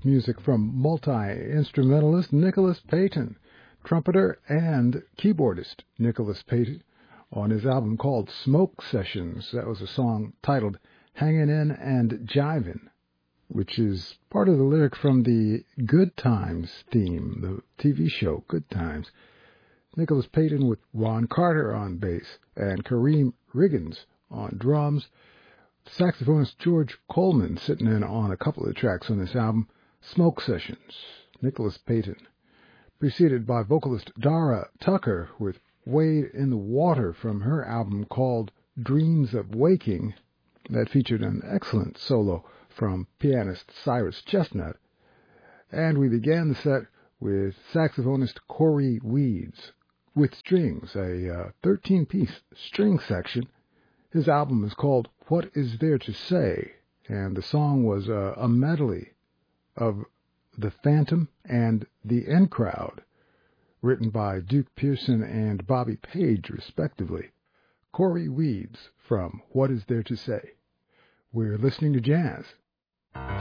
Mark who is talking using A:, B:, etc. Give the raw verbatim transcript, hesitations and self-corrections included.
A: with music from multi-instrumentalist Nicholas Payton, trumpeter and keyboardist Nicholas Payton, on his album called Smoke Sessions. That was a song titled Hangin' In and Jivin', which is part of the lyric from the Good Times theme, the T V show Good Times. Nicholas Payton with Ron Carter on bass and Kareem Riggins on drums. Saxophonist George Coleman sitting in on a couple of tracks on this album, Smoke Sessions, Nicholas Payton, preceded by vocalist Dara Tucker with Wade in the Water from her album called Dreams of Waking, that featured an excellent solo from pianist Cyrus Chestnut. And we began the set with saxophonist Corey Weeds with strings, a thirteen-piece string section. His album is called What Is There to Say, and the song was a, a medley of The Phantom and The In Crowd, written by Duke Pearson and Bobby Page, respectively. Corey Weeds from What Is There to Say. We're listening to jazz.